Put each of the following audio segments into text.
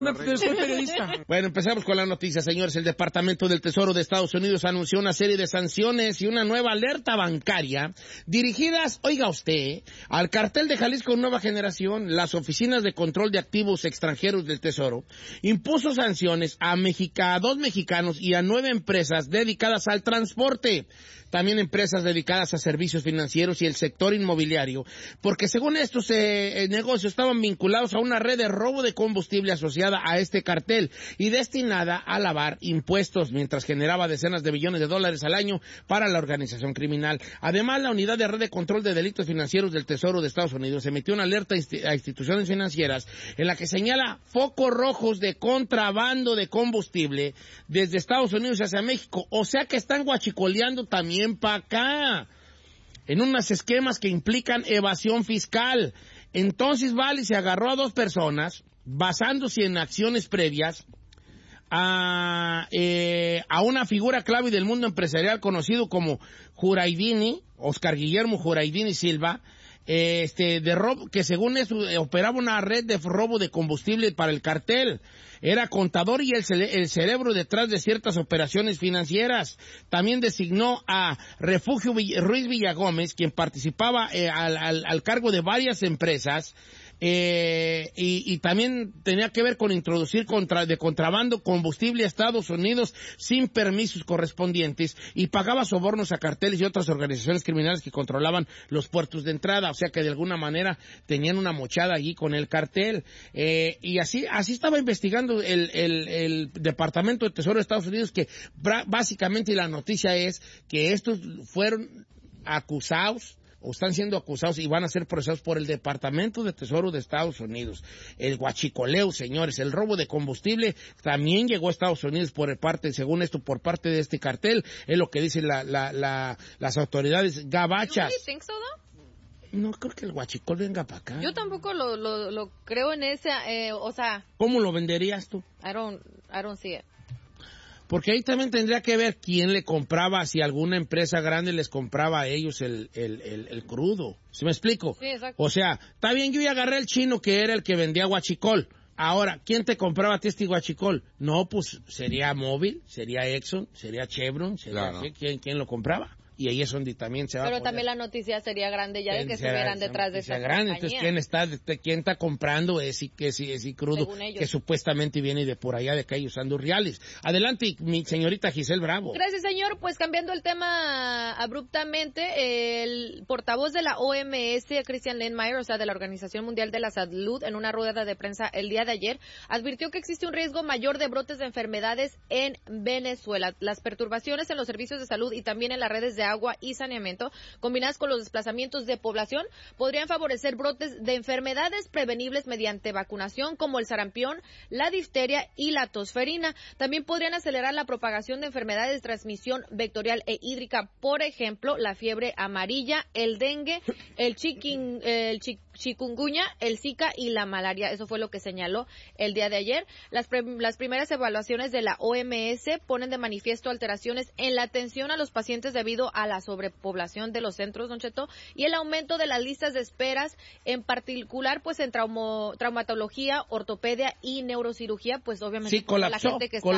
Soy periodista. Bueno, empezamos con la noticia, señores. El Departamento del Tesoro de Estados Unidos anunció una serie de sanciones y una nueva alerta bancaria dirigidas, oiga usted, al cartel de Jalisco Nueva Generación. Las oficinas de control de activos extranjeros del Tesoro impuso sanciones a 2 mexicanos y a 9 empresas dedicadas al transporte. También empresas dedicadas a servicios financieros y el sector inmobiliario, porque según estos negocios estaban vinculados a una red de robo de combustible asociada a este cartel y destinada a lavar impuestos, mientras generaba decenas de billones de dólares al año para la organización criminal. Además, la Unidad de Red de Control de Delitos Financieros del Tesoro de Estados Unidos emitió una alerta a instituciones financieras en la que señala focos rojos de contrabando de combustible desde Estados Unidos hacia México. O sea que están guachicoleando también para acá, en unos esquemas que implican evasión fiscal. Entonces Vale se agarró a 2 personas, basándose en acciones previas, a una figura clave del mundo empresarial conocido como Juraidini, Oscar Guillermo Juraidini Silva, de robo, que según eso operaba una red de robo de combustible para el cartel. Era contador y el cerebro detrás de ciertas operaciones financieras. También designó a Refugio Ruiz Villagómez, quien participaba al cargo de varias empresas, y también tenía que ver con introducir de contrabando combustible a Estados Unidos sin permisos correspondientes, y pagaba sobornos a carteles y otras organizaciones criminales que controlaban los puertos de entrada. O sea que de alguna manera tenían una mochada allí con el cartel, y así estaba investigando el Departamento de Tesoro de Estados Unidos, que básicamente la noticia es que estos fueron acusados o están siendo acusados y van a ser procesados por el Departamento de Tesoro de Estados Unidos. El guachicoleo, señores, el robo de combustible también llegó a Estados Unidos según esto, por parte de este cartel, es lo que dicen las autoridades gabachas. No creo que el guachicol venga para acá. Yo tampoco lo creo en ese, o sea... ¿Cómo lo venderías tú? I don't see it. Porque ahí también tendría que ver quién le compraba, si alguna empresa grande les compraba a ellos el crudo. ¿Sí me explico? Sí, exacto. O sea, está bien, yo ya agarré el chino que era el que vendía guachicol. Ahora, ¿quién te compraba a ti este guachicol? No, pues sería Móvil, sería Exxon, sería Chevron, sería claro. ¿Quién lo compraba? Y ahí es donde también se va Pero a poner. también la noticia sería grande ya de que estuvieran detrás de esa grande. compañía. Entonces, ¿quién está comprando ese crudo que supuestamente viene de por allá de acá y usando reales? Adelante, mi señorita Giselle Bravo. Gracias, señor. Pues cambiando el tema abruptamente, el portavoz de la OMS, Christian Lindmeier, o sea, de la Organización Mundial de la Salud, en una rueda de prensa el día de ayer, advirtió que existe un riesgo mayor de brotes de enfermedades en Venezuela. Las perturbaciones en los servicios de salud y también en las redes de agua y saneamiento, combinadas con los desplazamientos de población, podrían favorecer brotes de enfermedades prevenibles mediante vacunación, como el sarampión, la difteria y la tosferina. También podrían acelerar la propagación de enfermedades de transmisión vectorial e hídrica, por ejemplo, la fiebre amarilla, el dengue, el chikungunya, el Zika y la malaria. Eso fue lo que señaló el día de ayer. Las primeras evaluaciones de la OMS ponen de manifiesto alteraciones en la atención a los pacientes debido a la sobrepoblación de los centros, Don Cheto, y el aumento de las listas de esperas, en particular pues en traumatología, ortopedia y neurocirugía, pues obviamente sí, colapsó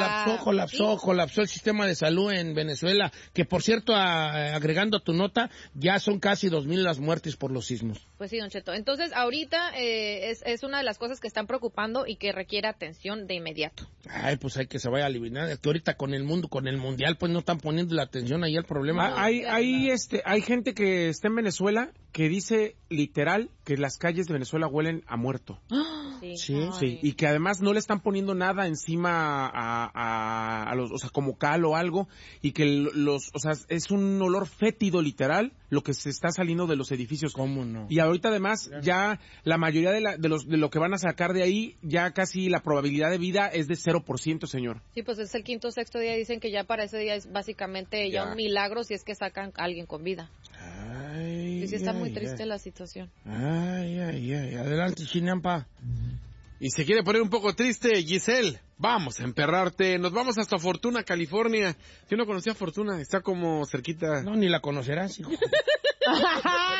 el sistema de salud en Venezuela, que por cierto, agregando a tu nota, ya son casi 2,000 las muertes por los sismos. Pues sí, Don Cheto. Entonces, ahorita es una de las cosas que están preocupando y que requiere atención de inmediato. Ay, pues hay que se vaya a eliminar. Es que ahorita con el mundial, pues no están poniendo la atención ahí al problema. Hay gente que está en Venezuela que dice literal que las calles de Venezuela huelen a muerto. Sí. Y que además no le están poniendo nada encima a los, o sea, como cal o algo, y que o sea, es un olor fétido literal lo que se está saliendo de los edificios. ¿Cómo no? Y ahorita además ya la mayoría de lo que van a sacar de ahí, ya casi la probabilidad de vida es de 0%, señor. Sí, pues es el 5º o 6º día, dicen que ya para ese día es básicamente ya un milagro si es que sacan a alguien con vida. Ay, sí, está muy triste la situación. Ay, adelante, Chinampa. Y se quiere poner un poco triste, Giselle, vamos a emperrarte, nos vamos hasta Fortuna, California. Yo no conocía Fortuna, está como cerquita. No, ni la conocerás, hijo.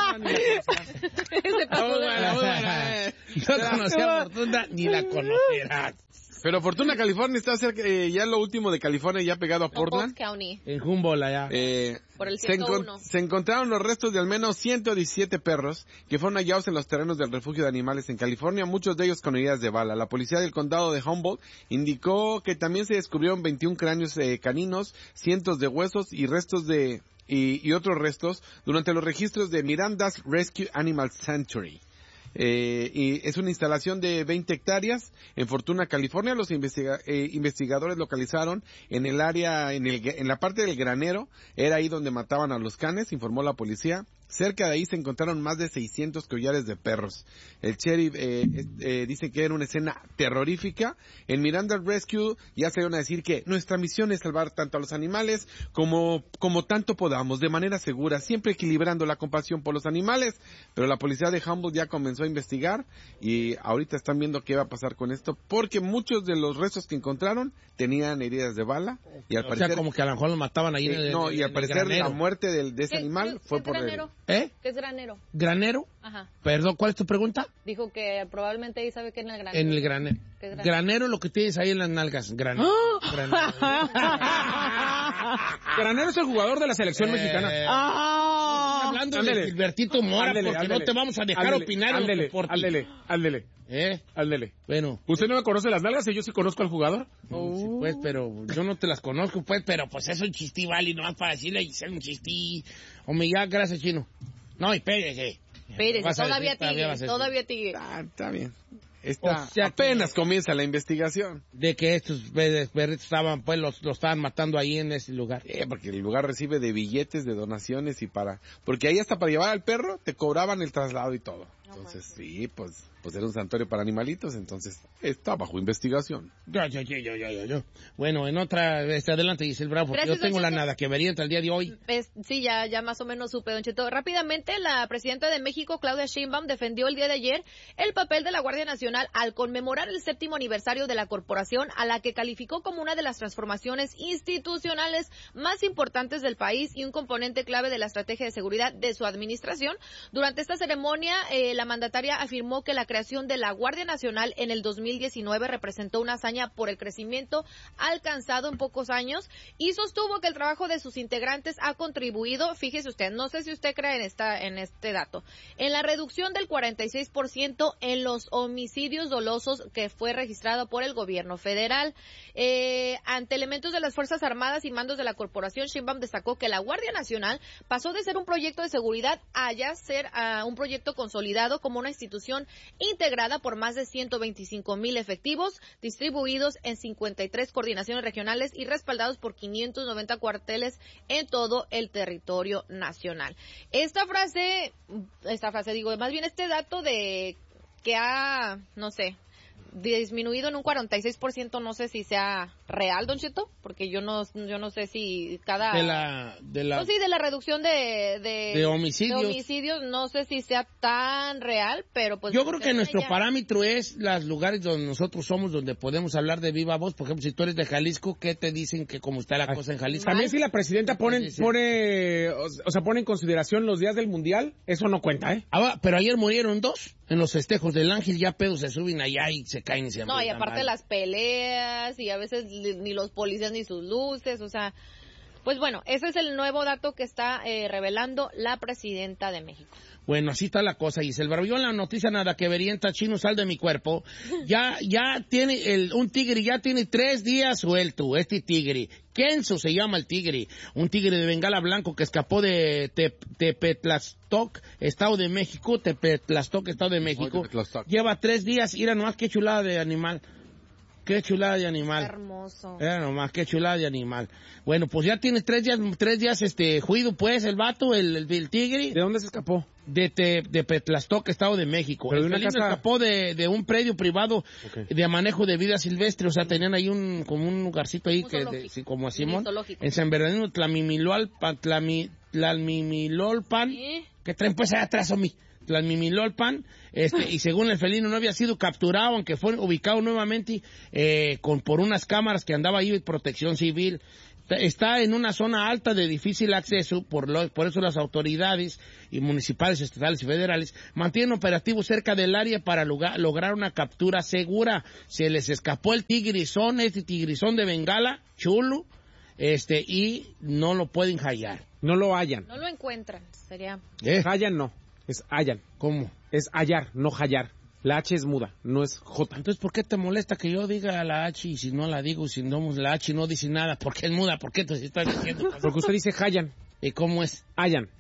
No conocía a Fortuna, ni la conocerás. Pero Fortuna, California, está cerca, ya lo último de California, ya pegado a Portland. County. En Humboldt, allá. Por el 101. Se encontraron los restos de al menos 117 perros que fueron hallados en los terrenos del refugio de animales en California, muchos de ellos con heridas de bala. La policía del condado de Humboldt indicó que también se descubrieron 21 cráneos caninos, cientos de huesos y restos y otros restos durante los registros de Miranda's Rescue Animal Sanctuary. Y es una instalación de 20 hectáreas en Fortuna, California. Los investigadores localizaron en el área, en la parte del granero, era ahí donde mataban a los canes, informó la policía. Cerca de ahí se encontraron más de 600 collares de perros. El sheriff dice que era una escena terrorífica. En Miranda Rescue ya se van a decir que nuestra misión es salvar tanto a los animales como tanto podamos, de manera segura, siempre equilibrando la compasión por los animales. Pero la policía de Humboldt ya comenzó a investigar y ahorita están viendo qué va a pasar con esto, porque muchos de los restos que encontraron tenían heridas de bala. Y al parecer, como que a lo mejor los mataban ahí en el no, y al parecer la muerte de ese animal fue por granero? ¿Eh? ¿Qué es granero? ¿Granero? Ajá. Perdón, ¿cuál es tu pregunta? Dijo que probablemente ahí sabe que en el granero. En el granero. ¿Qué es granero? Granero es lo que tienes ahí en las nalgas. Granero. Granero es el jugador de la selección mexicana. Hablando de Gilbertito Mora, porque no te vamos a dejar opinar en el deporte. Ándele. Bueno. ¿Usted no me conoce las nalgas y yo sí conozco al jugador? Sí, pues, pero yo no te las conozco, pues, pero pues es un chistí, vale, no más para decirle y ser un chistí. Hombre, ya, gracias, Chino. No, espérese. Todavía Tigre. Está bien. O sea, apenas comienza la investigación. De que estos perritos estaban, pues, los estaban matando ahí en ese lugar. Porque el lugar recibe de billetes, de donaciones porque ahí hasta para llevar al perro te cobraban el traslado y todo. Entonces, sí, pues era un santuario para animalitos, entonces está bajo investigación. Yo. Bueno, en otra, adelante, Giselle Bravo, porque yo tengo la nada que vería hasta el día de hoy. Sí, ya más o menos supe, Don Cheto. Rápidamente, la presidenta de México, Claudia Sheinbaum, defendió el día de ayer el papel de la Guardia Nacional al conmemorar el 7º aniversario de la corporación, a la que calificó como una de las transformaciones institucionales más importantes del país y un componente clave de la estrategia de seguridad de su administración. Durante esta ceremonia, la mandataria afirmó que la creación de la Guardia Nacional en el 2019 representó una hazaña por el crecimiento alcanzado en pocos años y sostuvo que el trabajo de sus integrantes ha contribuido, fíjese usted, no sé si usted cree en este dato, en la reducción del 46% en los homicidios dolosos que fue registrado por el gobierno federal. Ante elementos de las Fuerzas Armadas y mandos de la corporación, Sheinbaum destacó que la Guardia Nacional pasó de ser un proyecto de seguridad a ya ser un proyecto consolidado como una institución integrada por más de 125,000 efectivos, distribuidos en 53 coordinaciones regionales y respaldados por 590 cuarteles en todo el territorio nacional. Esta frase, más bien este dato de que ha, disminuido en un 46%, no sé si sea real, Don Cheto, porque yo no sé si cada de la de la reducción de homicidios, no sé si sea tan real, pero pues yo creo que nuestro parámetro es los lugares donde nosotros somos, donde podemos hablar de viva voz. Por ejemplo, si tú eres de Jalisco, ¿qué te dicen que cómo está la cosa en Jalisco? También si la presidenta pone en consideración los días del mundial, eso no cuenta, ¿eh? Pero ayer murieron 2 en los festejos del Ángel, ya pedos se suben allá y se caen y se no, y aparte las peleas, y a veces ni los policías ni sus luces, pues bueno, ese es el nuevo dato que está revelando la presidenta de México. Bueno, así está la cosa, Giselle Bravo. Yo en la noticia nada que verienta, Chino, sal de mi cuerpo. Ya tiene un tigre, ya tiene 3 días suelto, este tigre. Kenzo se llama el tigre, un tigre de Bengala blanco que escapó de Tepetlastoc, Estado de México, Lleva 3 días, mira nomás qué chulada de animal. Qué chulada de animal. Hermoso. Era nomás, qué chulada de animal. Bueno, pues ya tiene 3 días, juido, pues, el vato, el tigre. ¿De dónde se escapó? De Petlastoc, Estado de México. Pero el felino escapó de un predio privado de manejo de vida silvestre, o sea, tenían ahí como un lugarcito ahí como a Simón. En San Bernardino, Tlalmimilolpan, que traen pues allá atrás a mí. Tlalmimilolpan, y según el felino no había sido capturado, aunque fue ubicado nuevamente por unas cámaras que andaba ahí de protección civil. está en una zona alta de difícil acceso, por eso las autoridades y municipales, estatales y federales mantienen operativos cerca del área para lograr una captura segura. Se les escapó el tigrizón de Bengala, chulo, y no lo pueden hallar. No lo hallan. No lo encuentran, sería... Hallan no, es hallan. ¿Cómo? Es hallar, no hallar. La H es muda, no es J. Entonces, ¿por qué te molesta que yo diga la H y si no la digo, si no la H no dice nada? ¿Por qué es muda? ¿Por qué te estás diciendo? Porque usted dice hallan. ¿Y cómo es? Hallan.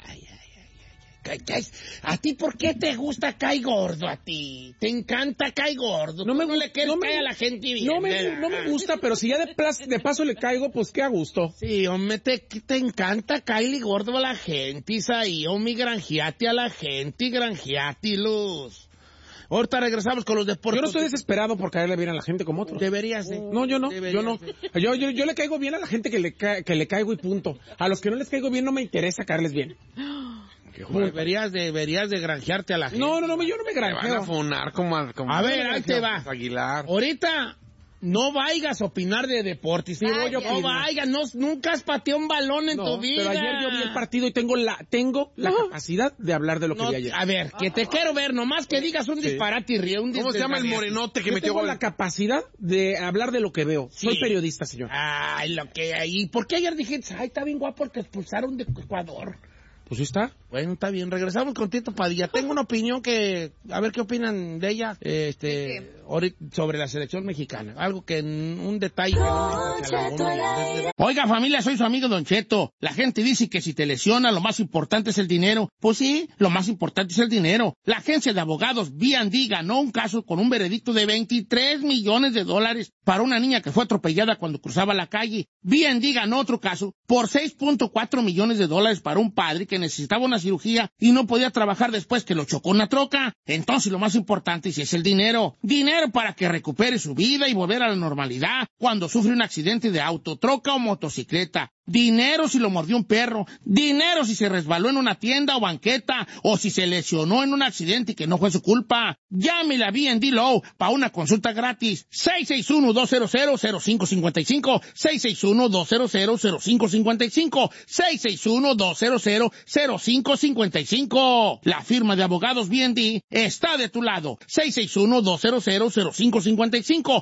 ¿A ti por qué te gusta Cae Gordo a ti? ¿Te encanta Cae Gordo? No le quieres caer a la gente bien. No me gusta, pero si ya de paso le caigo, pues qué a gusto. Sí, hombre, te encanta Kylie Gordo a la gente, Isaí, hombre, granjeate a la gente, granjeate, Luz. Ahorita regresamos con los deportes. Yo no estoy desesperado por caerle bien a la gente como otros. Deberías de. No, yo no. Yo le caigo bien a la gente que le caigo y punto. A los que no les caigo bien no me interesa caerles bien. Deberías de granjearte a la gente. No, yo no me granjeo. Te van a funar como a ver, ahí te va. Aguilar. Ahorita no vayas a opinar de deportes. No vayas, nunca has pateado un balón en tu vida. Pero ayer yo vi el partido y tengo la capacidad de hablar de lo que vi ayer. A ver, que te quiero ver, nomás que digas un disparate y ríe. ¿Cómo se llama el morenote que metió gol? Tengo la capacidad de hablar de lo que veo. Sí. Soy periodista, señor. Ay, lo que hay. ¿Por qué ayer dijiste, está bien guapo el que expulsaron de Ecuador? Pues sí está. Bueno, está bien. Regresamos con Tito Padilla. Tengo una opinión a ver qué opinan de ella, sobre la selección mexicana. Algo que un detalle que no me... Oiga, familia, soy su amigo Don Cheto. La gente dice que si te lesiona, lo más importante es el dinero. Pues sí, lo más importante es el dinero. La agencia de abogados B&D ganó un caso con un veredicto de $23 millones para una niña que fue atropellada cuando cruzaba la calle. B&D ganó otro caso por $6.4 millones para un padre que necesitaba una cirugía y no podía trabajar después que lo chocó una troca. Entonces lo más importante sí es el dinero. Dinero para que recupere su vida y volver a la normalidad cuando sufre un accidente de auto, troca o motocicleta. Dinero si lo mordió un perro. Dinero si se resbaló en una tienda o banqueta o si se lesionó en un accidente que no fue su culpa. Llámele a B&D Law para una consulta gratis. 661-200-0555. 661-200-0555. 661-200-0555. La firma de abogados B&D está de tu lado. 661-200-0555.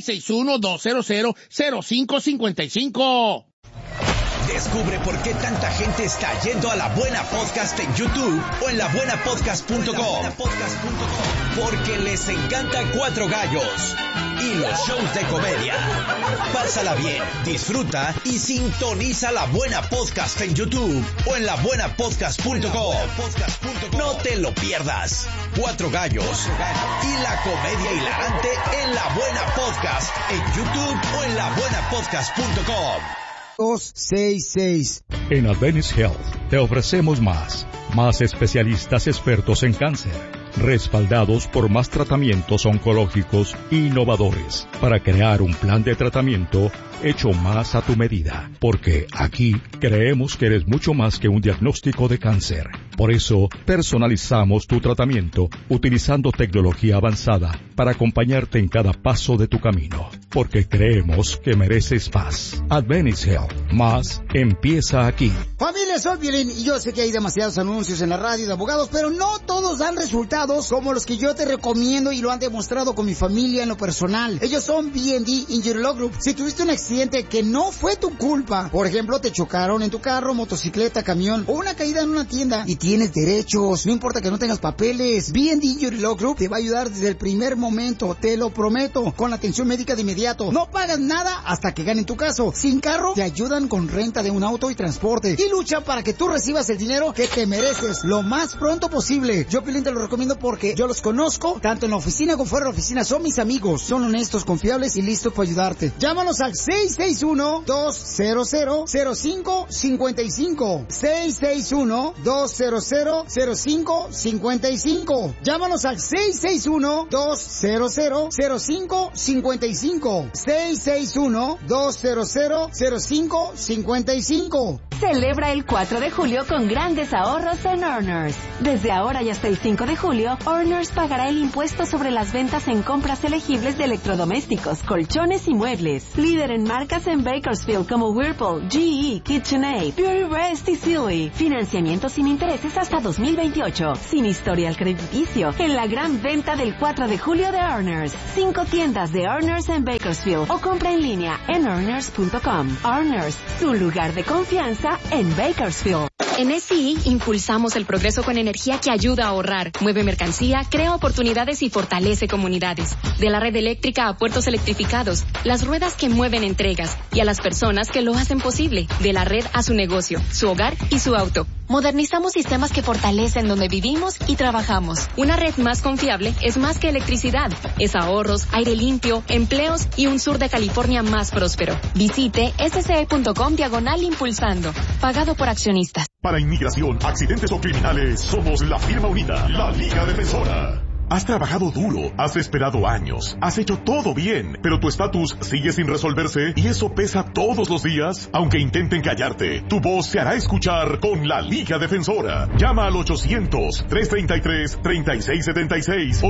661-200-0555. Descubre por qué tanta gente está yendo a La Buena Podcast en YouTube o en labuenapodcast.com. Porque les encanta Cuatro Gallos y los shows de comedia. Pásala bien, disfruta y sintoniza La Buena Podcast en YouTube o en labuenapodcast.com. No te lo pierdas. Cuatro Gallos y la comedia hilarante en La Buena Podcast en YouTube o en labuenapodcast.com. 266. En Adventist Health te ofrecemos más especialistas expertos en cáncer, respaldados por más tratamientos oncológicos innovadores para crear un plan de tratamiento hecho más a tu medida, porque aquí creemos que eres mucho más que un diagnóstico de cáncer. Por eso, personalizamos tu tratamiento utilizando tecnología avanzada para acompañarte en cada paso de tu camino, porque creemos que mereces más. Adventist Health, más empieza aquí. Familia, soy Violín y yo sé que hay demasiados anuncios en la radio de abogados, pero no todos dan resultados como los que yo te recomiendo y lo han demostrado con mi familia en lo personal. Ellos son B&D Injury Law Group. Si tuviste un accidente que no fue tu culpa, por ejemplo, te chocaron en tu carro, motocicleta, camión o una caída en una tienda y tienes derechos, no importa que no tengas papeles, B&D Injury Law Group te va a ayudar desde el primer momento, te lo prometo, con la atención médica de inmediato. No pagas nada hasta que ganen tu caso. Sin carro, te ayudan con renta de un auto y transporte y luchan para que tú recibas el dinero que te mereces lo más pronto posible. Yo, Pilín, te lo recomiendo porque yo los conozco, tanto en la oficina como fuera de la oficina. Son mis amigos, son honestos, confiables y listos para ayudarte. Llámanos al 661-200-0555. 661-200-0555. Llámanos al 661-200-0555. 661-200-0555. Celebra el 4 de julio con grandes ahorros en Earners. Desde ahora y hasta el 5 de julio, Earners pagará el impuesto sobre las ventas en compras elegibles de electrodomésticos, colchones y muebles. Líder en marcas en Bakersfield como Whirlpool, GE, KitchenAid, Beauty Rest y Sealy. Financiamiento sin intereses hasta 2028. Sin historial crediticio. En la gran venta del 4 de julio de Earners. 5 tiendas de Earners en Bakersfield o compra en línea en earners.com. Earners, su lugar de confianza en Bakersfield. En SCI impulsamos el progreso con energía que ayuda a ahorrar, mueve mercancía, crea oportunidades y fortalece comunidades. De la red eléctrica a puertos electrificados, las ruedas que mueven entregas y a las personas que lo hacen posible. De la red a su negocio, su hogar y su auto. Modernizamos sistemas que fortalecen donde vivimos y trabajamos. Una red más confiable es más que electricidad. Es ahorros, aire limpio, empleos y un sur de California más próspero. Visite sce.com/impulsando. Pagado por accionistas. Para inmigración, accidentes o criminales, somos la firma unida, la Liga Defensora. Has trabajado duro, has esperado años, has hecho todo bien, pero tu estatus sigue sin resolverse y eso pesa todos los días. Aunque intenten callarte, tu voz se hará escuchar con la Liga Defensora. Llama al 800-333-3676.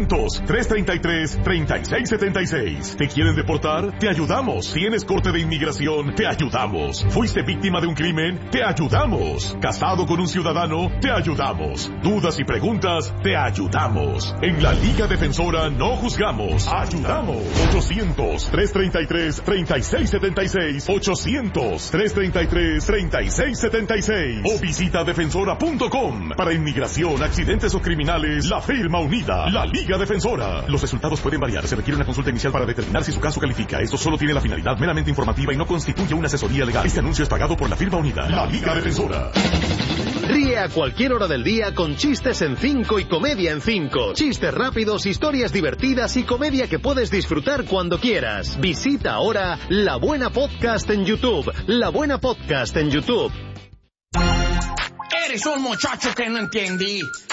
800-333-3676. ¿Te quieren deportar? Te ayudamos. ¿Tienes corte de inmigración? Te ayudamos. ¿Fuiste víctima de un crimen? Te ayudamos. ¿Casado con un ciudadano? Te ayudamos. ¿Dudas y preguntas? Te ayudamos. En la Liga Defensora no juzgamos, ayudamos. 800-333-3676. 800-333-3676. O visita defensora.com. Para inmigración, accidentes o criminales, la firma unida, la Liga Defensora. Los resultados pueden variar. Se requiere una consulta inicial para determinar si su caso califica. Esto solo tiene la finalidad meramente informativa y no constituye una asesoría legal. Este anuncio es pagado por la firma unida, la Liga Defensora. Ríe a cualquier hora del día con chistes en 5 y comedia en 5. Chistes rápidos, historias divertidas y comedia que puedes disfrutar cuando quieras. Visita ahora La Buena Podcast en YouTube. La Buena Podcast en YouTube. Eres un muchacho que no entendí.